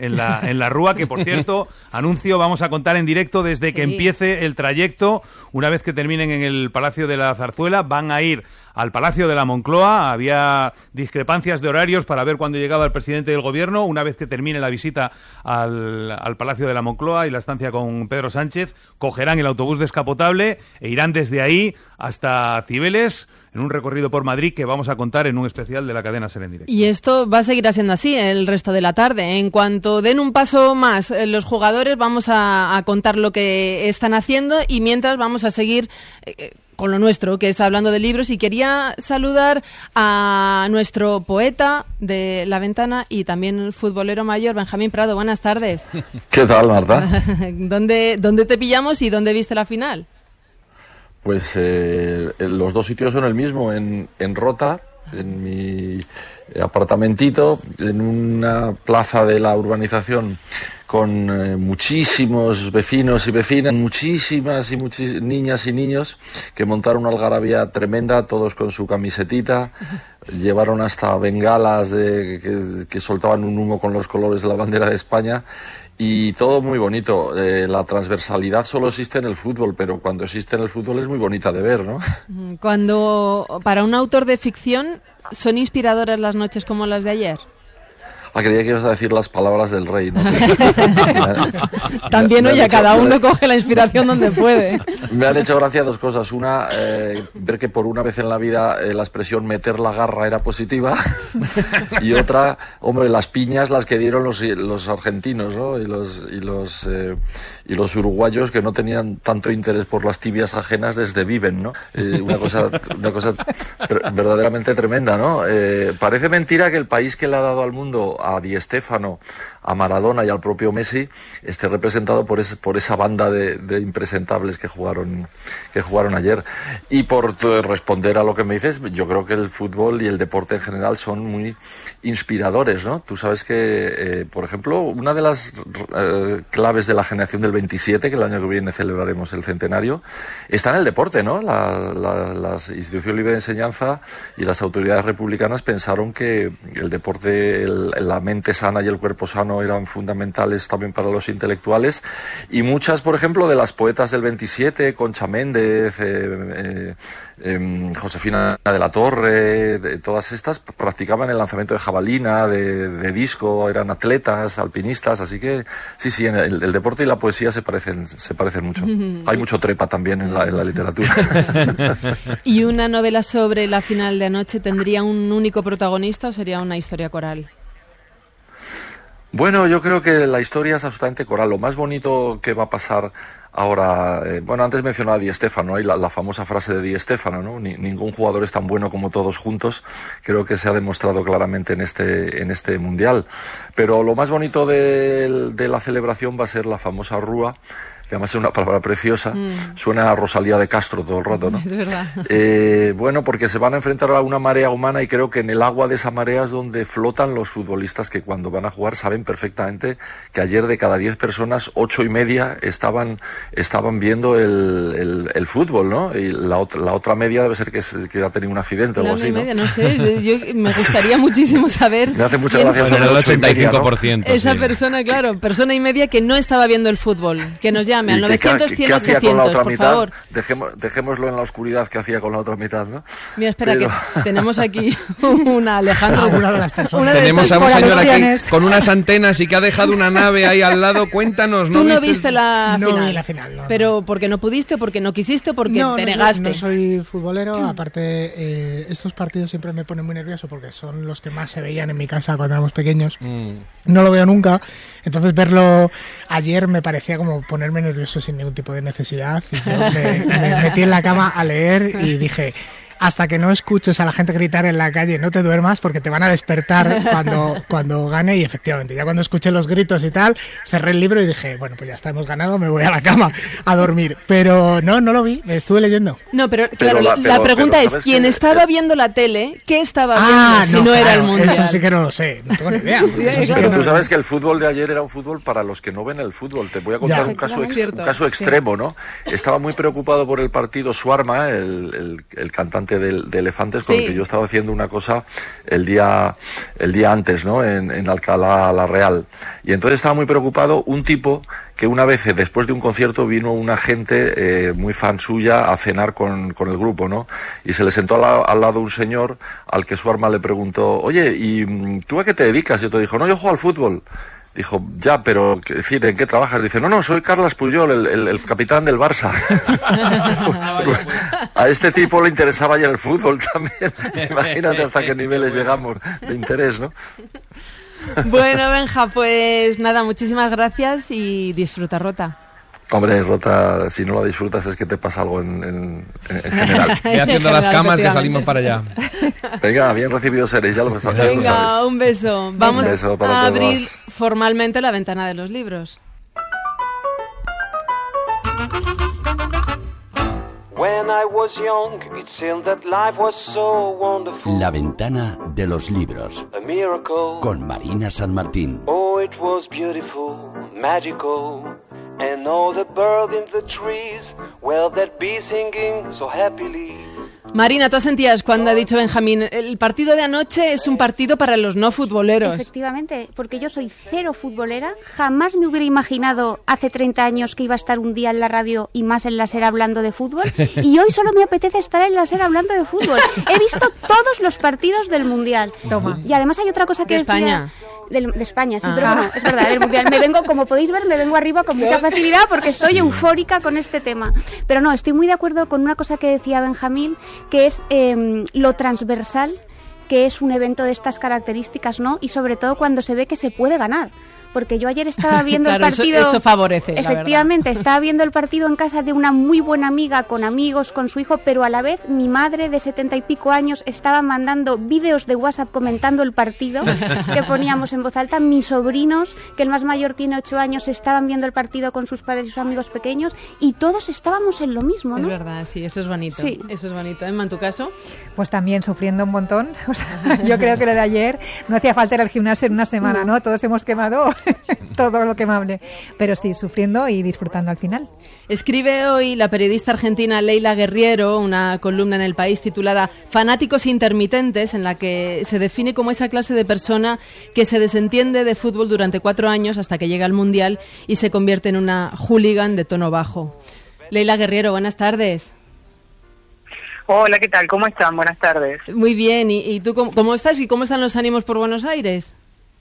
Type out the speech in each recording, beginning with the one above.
en la Rúa, que por cierto, anuncio, vamos a contar en directo desde que empiece el trayecto. Una vez que terminen en el Palacio de la Zarzuela, van a ir al Palacio de la Moncloa. Había discrepancias de horarios para ver cuándo llegaba el presidente del gobierno. Una vez que termine la visita al Palacio de la Moncloa y la estancia con Pedro Sánchez, cogerán el autobús descapotable e irán desde ahí hasta Cibeles, en un recorrido por Madrid que vamos a contar en un especial de la cadena SER en directo. Y esto va a seguir siendo así el resto de la tarde. En cuanto den un paso más los jugadores, vamos a contar lo que están haciendo, y mientras vamos a seguir con lo nuestro, que es hablando de libros. Y quería saludar a nuestro poeta de La Ventana y también futbolero mayor, Benjamín Prado. Buenas tardes. ¿Qué tal, Marta? ¿Dónde te pillamos y dónde viste la final? Pues los dos sitios son el mismo, en Rota, en mi apartamentito, en una plaza de la urbanización con muchísimos vecinos y vecinas, muchísimas niñas y niños que montaron una algarabía tremenda, todos con su camisetita, llevaron hasta bengalas que soltaban un humo con los colores de la bandera de España. Y todo muy bonito. La transversalidad solo existe en el fútbol, pero cuando existe en el fútbol es muy bonita de ver, ¿no? Cuando, para un autor de ficción, ¿son inspiradoras las noches como las de ayer? Creía que ibas a decir las palabras del rey, ¿no? También, oye, cada uno coge la inspiración donde puede. Me han hecho gracia dos cosas. Una, ver que por una vez en la vida la expresión meter la garra era positiva. Y otra, hombre, las piñas las que dieron los argentinos, ¿no? Y los uruguayos, que no tenían tanto interés por las tibias ajenas desde Viven, ¿no? Una cosa verdaderamente tremenda, ¿no? Parece mentira que el país que le ha dado al mundo a Di Stéfano, a Maradona y al propio Messi esté representado por esa banda de impresentables que jugaron ayer. Y por responder a lo que me dices, yo creo que el fútbol y el deporte en general son muy inspiradores, ¿no? Tú sabes que, por ejemplo, una de las claves de la generación del 27, que el año que viene celebraremos el centenario, está en el deporte, ¿no? Las instituciones libres de enseñanza y las autoridades republicanas pensaron que el deporte, la mente sana y el cuerpo sano eran fundamentales también para los intelectuales, y muchas, por ejemplo, de las poetas del 27, Concha Méndez, Josefina de la Torre, todas estas practicaban el lanzamiento de jabalina, de disco, eran atletas, alpinistas, así que sí, en el deporte y la poesía se parecen mucho. Hay mucho trepa también en la literatura. ¿Y una novela sobre la final de anoche tendría un único protagonista o sería una historia coral? Bueno, yo creo que la historia es absolutamente coral. Lo más bonito que va a pasar ahora, antes mencionaba a Di Stéfano, y la famosa frase de Di Stéfano, ¿no? Ningún jugador es tan bueno como todos juntos. Creo que se ha demostrado claramente en este mundial. Pero lo más bonito de la celebración va a ser la famosa Rúa, que además es una palabra preciosa, suena a Rosalía de Castro todo el rato, ¿no? Es verdad. Porque se van a enfrentar a una marea humana, y creo que en el agua de esa marea es donde flotan los futbolistas que cuando van a jugar saben perfectamente que ayer de cada 10 personas, 8,5 estaban viendo el fútbol, ¿no? Y la otra media debe ser que ha tenido un accidente o algo así, ¿no? Media, no sé, yo me gustaría muchísimo saber. Me hace mucha gracia. Bueno, el 85%. ¿No? Esa persona, claro, persona y media que no estaba viendo el fútbol, que nos llame al 900 100 800, por favor. Dejémoslo en la oscuridad, que hacía con la otra mitad, ¿no? Mira, espera, que tenemos aquí una Alejandro. Una de las personas. Tenemos a un señor aquí con unas antenas y que ha dejado una nave ahí al lado. Cuéntanos, ¿no? ¿Tú no viste la final? No vi la final, no. Pero porque no pudiste, porque no quisiste, porque te negaste. No soy futbolero, aparte estos partidos siempre me ponen muy nervioso porque son los que más se veían en mi casa cuando éramos pequeños. No lo veo nunca, entonces verlo ayer me parecía como ponerme nervioso sin ningún tipo de necesidad, y yo me metí en la cama a leer y dije: hasta que no escuches a la gente gritar en la calle, no te duermas porque te van a despertar cuando gane. Y efectivamente, ya cuando escuché los gritos y tal, cerré el libro y dije, bueno, pues ya está, hemos ganado, me voy a la cama a dormir. Pero no lo vi, estuve leyendo. No, pero claro, la pregunta es, ¿quién estaba viendo la tele, qué estaba viendo si no era el Mundial? Eso sí que no lo sé, no tengo ni idea. Pero tú sabes que el fútbol de ayer era un fútbol para los que no ven el fútbol. Te voy a contar un caso extremo, ¿no? Estaba muy preocupado por el partido Suarma, el cantante restaurante de elefantes con el que yo estaba haciendo una cosa el día antes, ¿no? En Alcalá la Real. Y entonces estaba muy preocupado un tipo que una vez, después de un concierto, vino una gente muy fan suya a cenar con el grupo, ¿no? Y se le sentó al lado un señor al que su arma le preguntó, oye, ¿y tú a qué te dedicas? Y otro dijo, no, yo juego al fútbol. Dijo, ya, pero ¿en qué trabajas? Dice, no, soy Carles Puyol, el capitán del Barça. A este tipo le interesaba ya el fútbol también. Imagínate hasta qué niveles llegamos de interés, ¿no? Bueno, Benja, pues nada, muchísimas gracias y disfruta, Rota. Hombre, Rota, si no lo disfrutas es que te pasa algo en general. Y haciendo las camas que salimos para allá. Venga, bien recibidos seréis, ya lo sabes. Venga, un beso. Vamos a abrir todos. Formalmente la ventana de los libros. La ventana de los libros con Marina San Martín. Oh, it was beautiful, magical, and all the birds in the trees, well, that bee singing so happily. Marina, ¿tú sentías cuando ha dicho Benjamín, el partido de anoche es un partido para los no futboleros? Efectivamente, porque yo soy cero futbolera, jamás me hubiera imaginado hace 30 años que iba a estar un día en la radio y más en la SER hablando de fútbol, y hoy solo me apetece estar en la SER hablando de fútbol. He visto todos los partidos del Mundial. Toma. Y además hay otra cosa que ¿De España? De España, sí, pero bueno, es verdad, del Mundial. Como podéis ver, me vengo arriba con mucha facilidad porque estoy eufórica con este tema. Pero no, estoy muy de acuerdo con una cosa que decía Benjamín, que es lo transversal que es un evento de estas características, ¿no? Y sobre todo cuando se ve que se puede ganar. Porque yo ayer estaba viendo claro, el partido... Eso favorece, efectivamente, estaba viendo el partido en casa de una muy buena amiga, con amigos, con su hijo, pero a la vez mi madre de 70 y pico años estaba mandando vídeos de WhatsApp comentando el partido que poníamos en voz alta. Mis sobrinos, que el más mayor tiene 8 años, estaban viendo el partido con sus padres y sus amigos pequeños y todos estábamos en lo mismo, ¿no? Es verdad, sí, eso es bonito. Sí. Eso es bonito. Emma, ¿en tu caso? Pues también sufriendo un montón. O sea, yo creo que lo de ayer no hacía falta ir al gimnasio en una semana, ¿no? Todos hemos quemado todo lo quemable, pero sí, sufriendo y disfrutando al final. Escribe hoy la periodista argentina Leila Guerriero una columna en El País titulada Fanáticos intermitentes, en la que se define como esa clase de persona que se desentiende de fútbol durante 4 años hasta que llega al Mundial y se convierte en una hooligan de tono bajo. Leila Guerriero, buenas tardes. Hola, ¿qué tal? ¿Cómo están? Buenas tardes. Muy bien, ¿y tú cómo estás y cómo están los ánimos por Buenos Aires?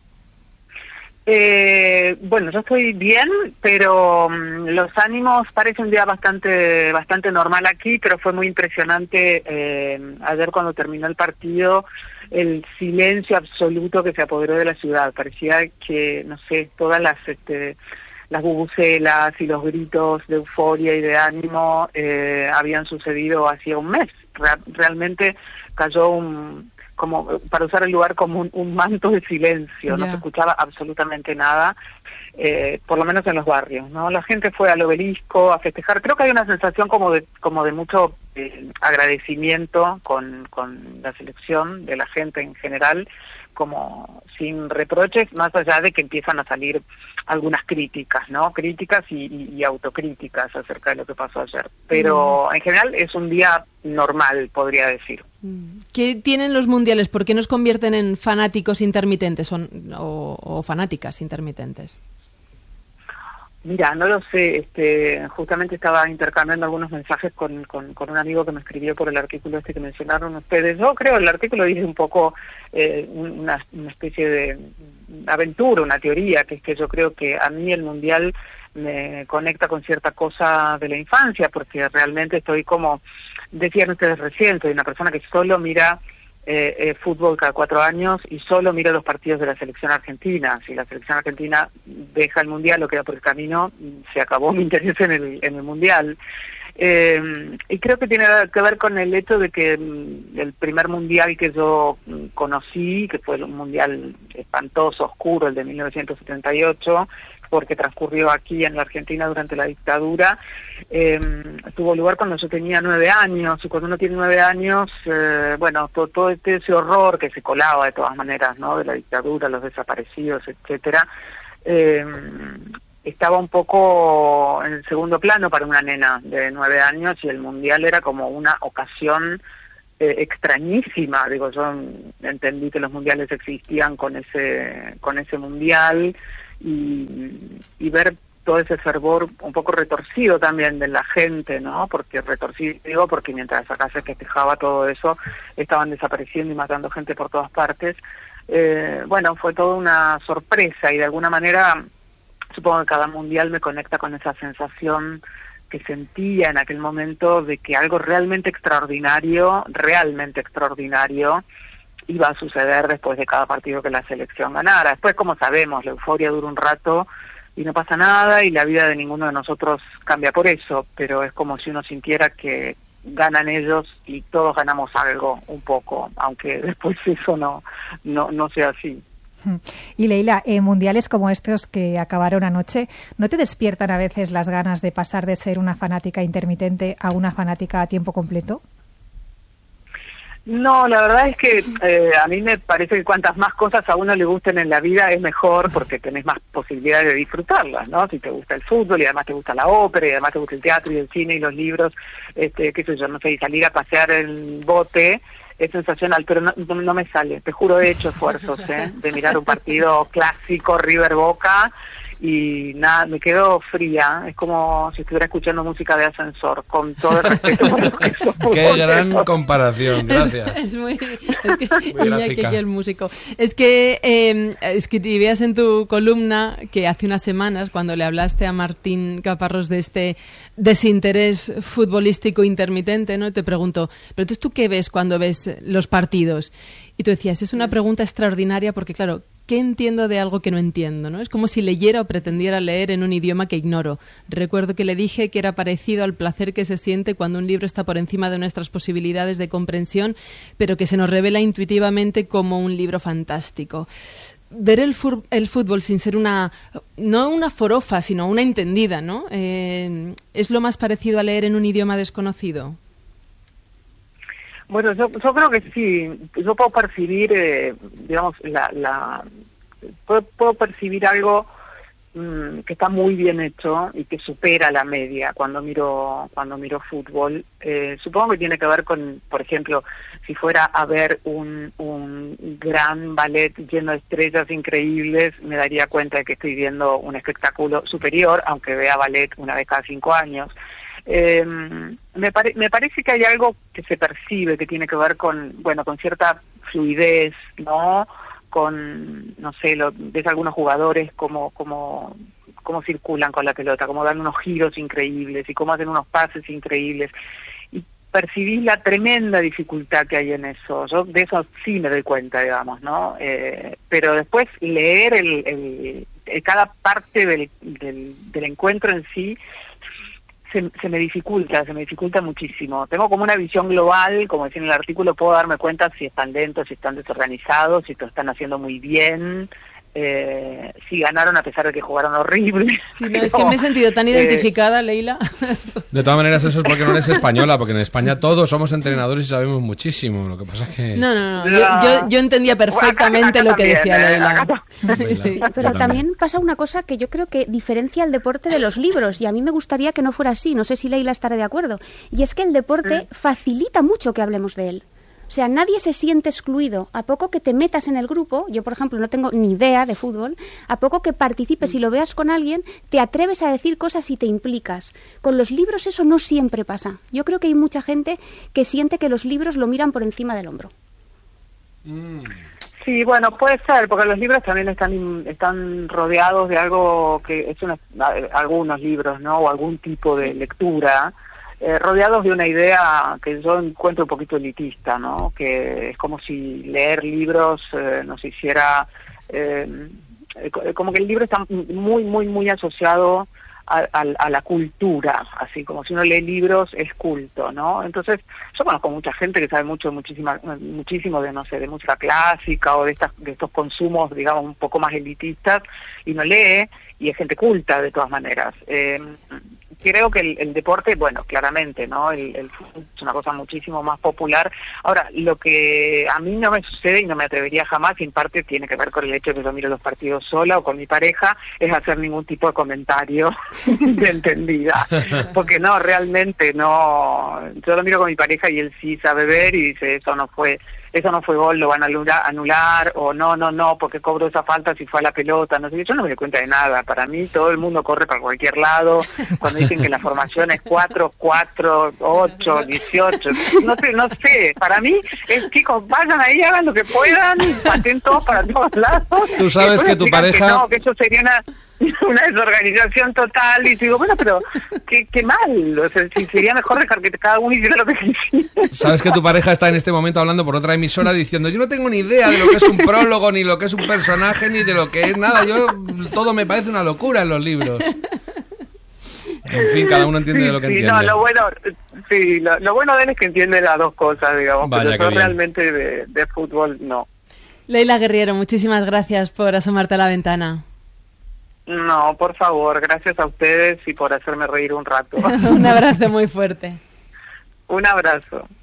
Bueno, yo estoy bien, pero los ánimos parece un día bastante normal aquí, pero fue muy impresionante ayer cuando terminó el partido, el silencio absoluto que se apoderó de la ciudad. Parecía que, no sé, todas las bubucelas y los gritos de euforia y de ánimo habían sucedido hacía un mes. Realmente cayó como para usar el lugar como un manto de silencio, no se escuchaba absolutamente nada, por lo menos en los barrios, ¿no? La gente fue al Obelisco a festejar. Creo que hay una sensación como de mucho agradecimiento con la selección de la gente en general, como sin reproches, más allá de que empiezan a salir algunas críticas, ¿no? Críticas y autocríticas acerca de lo que pasó ayer. Pero en general es un día normal, podría decir. ¿Qué tienen los mundiales? ¿Por qué nos convierten en fanáticos intermitentes o fanáticas intermitentes? Mira, no lo sé, justamente estaba intercambiando algunos mensajes con un amigo que me escribió por el artículo que mencionaron ustedes. Yo creo el artículo dice un poco una especie de aventura, una teoría, que es que yo creo que a mí el Mundial me conecta con cierta cosa de la infancia, porque realmente estoy como, decían ustedes recién, soy una persona que solo mira fútbol cada 4 años y solo miro los partidos de la selección argentina. Si la selección argentina deja el Mundial o queda por el camino, se acabó mi interés en el Mundial. Y creo que tiene que ver con el hecho de que el primer Mundial que yo conocí, que fue un Mundial espantoso, oscuro, el de 1978, porque transcurrió aquí en la Argentina durante la dictadura, tuvo lugar cuando yo tenía 9 años, y cuando uno tiene 9 años, bueno, todo ese horror que se colaba de todas maneras, ¿no?, de la dictadura, los desaparecidos, etcétera, estaba un poco en el segundo plano para una nena de 9 años, y el Mundial era como una ocasión extrañísima. Digo, yo entendí que los mundiales existían con ese mundial, y ver todo ese fervor un poco retorcido también de la gente, ¿no? Porque retorcido, digo, porque mientras acá se festejaba todo eso, estaban desapareciendo y matando gente por todas partes. Bueno, fue toda una sorpresa, y de alguna manera supongo que cada mundial me conecta con esa sensación que sentía en aquel momento de que algo realmente extraordinario iba a suceder después de cada partido que la selección ganara. Después, como sabemos, la euforia dura un rato y no pasa nada, y la vida de ninguno de nosotros cambia por eso, pero es como si uno sintiera que ganan ellos y todos ganamos algo un poco, aunque después eso no sea así. Y Leila, mundiales como estos que acabaron anoche, ¿no te despiertan a veces las ganas de pasar de ser una fanática intermitente a una fanática a tiempo completo? No, la verdad es que a mí me parece que cuantas más cosas a uno le gusten en la vida es mejor, porque tenés más posibilidades de disfrutarlas, ¿no? Si te gusta el fútbol y además te gusta la ópera y además te gusta el teatro y el cine y los libros, qué sé yo, no sé, y salir a pasear en bote es sensacional, pero no me sale. Te juro, he hecho esfuerzos de mirar un partido clásico, River Boca, y nada, me quedo fría. Es como si estuviera escuchando música de ascensor, con todo el respeto por lo que somos. Qué gran comparación, gracias. Es muy gráfica. El músico. Es que escribías en tu columna que hace unas semanas, cuando le hablaste a Martín Caparrós de este desinterés futbolístico intermitente, ¿no? Te pregunto, pero entonces, ¿tú qué ves cuando ves los partidos? Y tú decías, es una pregunta extraordinaria porque, claro, ¿qué entiendo de algo que no entiendo, ¿no? Es como si leyera o pretendiera leer en un idioma que ignoro. Recuerdo que le dije que era parecido al placer que se siente cuando un libro está por encima de nuestras posibilidades de comprensión, pero que se nos revela intuitivamente como un libro fantástico. Ver el fútbol sin ser no una forofa, sino una entendida, ¿no? ¿Es lo más parecido a leer en un idioma desconocido? Bueno, yo creo que sí. Yo puedo percibir, digamos, puedo percibir algo que está muy bien hecho y que supera la media cuando miro fútbol. Supongo que tiene que ver con, por ejemplo, si fuera a ver un gran ballet lleno de estrellas increíbles, me daría cuenta de que estoy viendo un espectáculo superior, aunque vea ballet una vez cada 5 años. Me parece que hay algo que se percibe que tiene que ver con cierta fluidez, ¿no? Con, no sé, ves algunos jugadores cómo circulan con la pelota, cómo dan unos giros increíbles y cómo hacen unos pases increíbles. Y percibís la tremenda dificultad que hay en eso. Yo de eso sí me doy cuenta, digamos, ¿no? Pero después leer cada parte del encuentro en sí se me dificulta muchísimo. Tengo como una visión global, como decía en el artículo, puedo darme cuenta si están lentos, si están desorganizados, si lo están haciendo muy bien, si ganaron a pesar de que jugaron horrible. Sí, no, es que me he sentido tan identificada, Leila. De todas maneras, eso es porque no eres española, porque en España todos somos entrenadores y sabemos muchísimo. Lo que pasa es que... No. Yo entendía perfectamente lo que decía Leila. Sí, pero también pasa una cosa que yo creo que diferencia el deporte de los libros, y a mí me gustaría que no fuera así, no sé si Leila estará de acuerdo, y es que el deporte facilita mucho que hablemos de él. O sea, nadie se siente excluido. A poco que te metas en el grupo, yo por ejemplo no tengo ni idea de fútbol, a poco que participes y lo veas con alguien, te atreves a decir cosas y te implicas. Con los libros eso no siempre pasa. Yo creo que hay mucha gente que siente que los libros lo miran por encima del hombro. Sí, bueno, puede ser, porque los libros también están rodeados de algo que es algunos libros, ¿no? O algún tipo de lectura, rodeados de una idea que yo encuentro un poquito elitista, ¿no? Que es como si leer libros nos hiciera... como que el libro está muy, muy, muy asociado a la cultura, así como si uno lee libros es culto, ¿no? Entonces, yo conozco mucha gente que sabe muchísimo de, no sé, de música clásica o de estos consumos, digamos, un poco más elitistas, y no lee, y es gente culta de todas maneras. Creo que el deporte, bueno, claramente, ¿no? El fútbol es una cosa muchísimo más popular. Ahora, lo que a mí no me sucede y no me atrevería jamás, y en parte tiene que ver con el hecho de que yo miro los partidos sola o con mi pareja, es hacer ningún tipo de comentario de entendida. Porque no, realmente no. Yo lo miro con mi pareja y él sí sabe ver y dice, eso no fue gol, lo van a anular, o no, porque cobró esa falta si fue a la pelota, no sé, yo no me doy cuenta de nada. Para mí todo el mundo corre para cualquier lado, cuando dicen que la formación es 4, 8, 18, no sé, para mí es, chicos, vayan ahí, hagan lo que puedan, pateen todos para todos lados. Tú sabes que tu pareja... Que no, que eso sería una desorganización total, y digo, bueno, pero qué mal, o sea, si sería mejor dejar que cada uno hiciera lo que quisiera. Sabes que tu pareja está en este momento hablando por otra emisora diciendo, yo no tengo ni idea de lo que es un prólogo, ni lo que es un personaje, ni de lo que es nada, todo me parece una locura en los libros. En fin, cada uno entiende de lo que entiende. No, lo bueno de él es que entiende las dos cosas, digamos, Vaya, pero yo realmente de fútbol no. Leila Guerriero, muchísimas gracias por asomarte a la ventana. No, por favor, gracias a ustedes y por hacerme reír un rato. Un abrazo muy fuerte. Un abrazo.